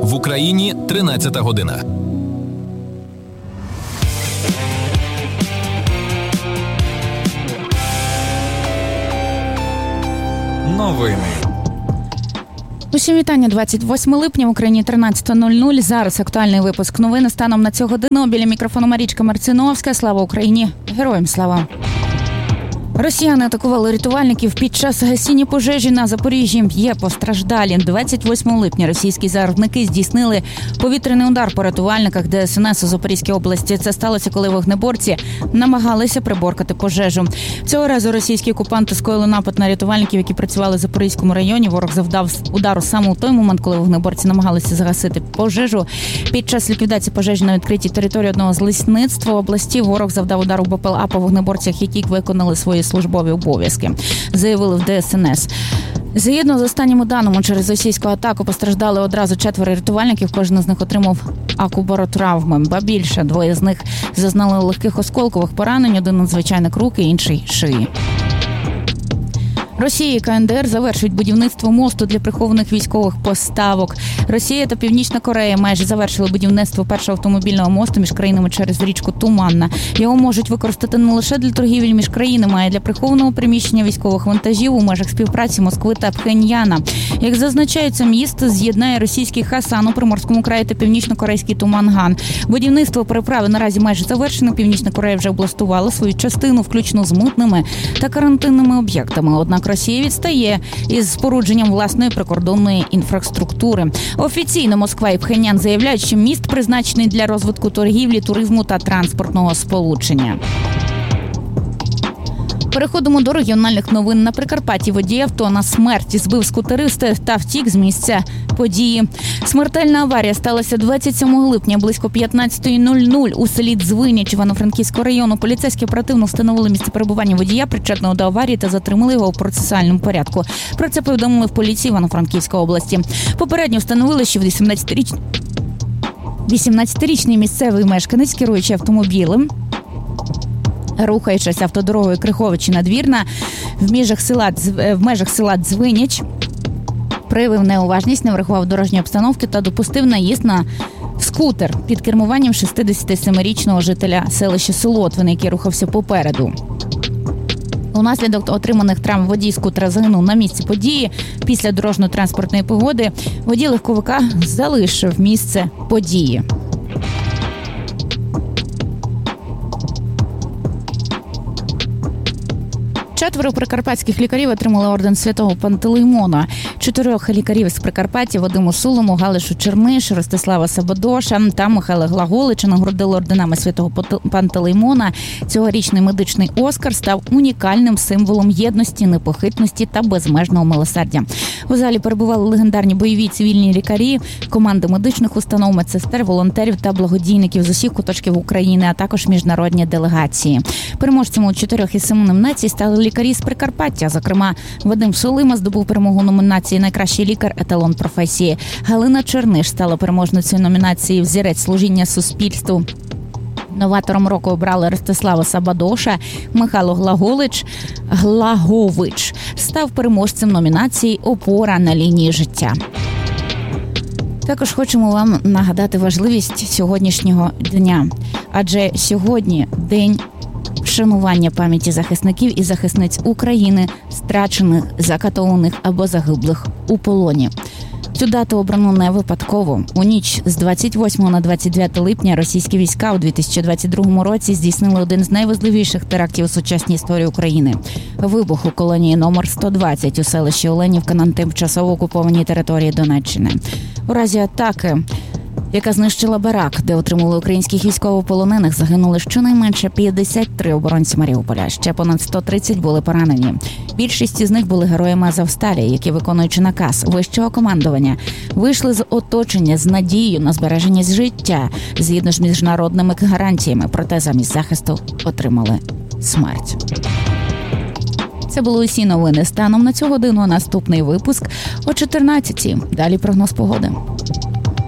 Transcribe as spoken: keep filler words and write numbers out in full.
В Україні тринадцята година. Новини. Усім вітання. двадцять восьмого липня в Україні тринадцята нуль нуль. Зараз актуальний випуск новин станом на цю годину. Біля мікрофону Марічка Марциновська. Слава Україні! Героям слава! Росіяни атакували рятувальників під час гасіння пожежі на Запоріжжі. Є постраждалі. двадцять восьмого липня російські загарбники здійснили повітряний удар по рятувальниках Де Ес Ен Ес у Запорізькій області. Це сталося, коли вогнеборці намагалися приборкати пожежу. Цього разу російські окупанти скоїли напад на рятувальників, які працювали в Запорізькому районі. Ворог завдав удару саме у той момент, коли вогнеборці намагалися загасити пожежу. Під час ліквідації пожежі на відкритій території одного з лісництв області ворог завдав удару Б П Л А по вогнеборцях, які виконали свої службові обов'язки, заявили в Де Ес Ен Ес. Згідно з останніми даними, через російську атаку постраждали одразу четверо рятувальників, кожен з них отримав акубаротравми. Ба більше, двоє з них зазнали легких осколкових поранень, один надзвичайник руки, інший шиї. Росія і Ка Ен Де Ер завершують будівництво мосту для прихованих військових поставок. Росія та Північна Корея майже завершили будівництво першого автомобільного мосту між країнами через річку Туманна. Його можуть використати не лише для торгівлі між країнами, а й для прихованого приміщення військових вантажів у межах співпраці Москви та Пхеньяна. Як зазначається, міст з'єднає російський Хасан у Приморському краї та північно-корейський Туманган. Будівництво переправи наразі майже завершено. Північна Корея вже облаштувала свою частину, включно з митними та карантинними об'єктами. Однак Росія відстає із спорудженням власної прикордонної інфраструктури. Офіційно Москва і Пхеньян заявляють, що міст призначений для розвитку торгівлі, туризму та транспортного сполучення. Переходимо до регіональних новин. На Прикарпатті водій авто на смерть збив скутериста та втік з місця події. Смертельна аварія сталася двадцять сьомого липня близько п'ятнадцята нуль нуль у селі Дзвиніч Івано-Франківського району. Поліцейські оперативно встановили місце перебування водія, причетного до аварії, та затримали його у процесуальному порядку. Про це повідомили в поліції Івано-Франківської області. Попередньо встановили, що вісімнадцятирічний місцевий мешканець, керуючи автомобілем, рухаючись автодорогою Криховичі-Надвірна в межах села, в межах села Дзвиніч, проявив неуважність, не врахував дорожньої обстановки та допустив наїзд на скутер під кермуванням шістдесятисемирічного жителя селища Солотвини, який рухався попереду. Унаслідок отриманих травм водій скутера загинув на місці події. Після дорожньо-транспортної пригоди водій легковика залишив місце події. Четверо прикарпатських лікарів отримали орден Святого Пантелеймона. Чотирьох лікарів з Прикарпаття – Вадиму Сулому, Галишу Черниш, Ростислава Сабадоша та Михайла Глаголича – нагородили орденами Святого Пантелеймона. Цьогорічний медичний Оскар став унікальним символом єдності, непохитності та безмежного милосердя. У залі перебували легендарні бойові цивільні лікарі, команди медичних установ, медсестер, волонтерів та благодійників з усіх куточків України, а також міжнародні делегації. Переможцями у чотирьох із семи номінацій стали лікарі з Прикарпаття. Зокрема, Вадим Сулима здобув перемогу номінації «Найкращий лікар. Еталон професії». Галина Черниш стала переможницею номінації «Взірець служіння суспільству». Новатором року обрали Ростислава Сабадоша. Михайло Глаголич, Глагович став переможцем номінації «Опора на лінії життя». Також хочемо вам нагадати важливість сьогоднішнього дня. Адже сьогодні день вшанування пам'яті захисників і захисниць України, страчених, закатованих або загиблих у полоні. Цю дату обрано не випадково. У ніч з двадцять восьмого на двадцять дев'яте липня російські війська у дві тисячі двадцять другому році здійснили один з найважливіших терактів у сучасній історії України – вибух у колонії номер сто двадцять у селищі Оленівка на тимчасово окупованій території Донеччини. У разі атаки, яка знищила барак, де отримали українських військовополонених, загинули щонайменше п'ятдесят три оборонці Маріуполя. Ще понад сто тридцять були поранені. Більшість із них були героями Азовсталі, які, виконуючи наказ вищого командування, вийшли з оточення з надією на збереження життя, згідно з міжнародними гарантіями, проте замість захисту отримали смерть. Це були усі новини станом на цю годину. Наступний випуск о чотирнадцятій. Далі прогноз погоди.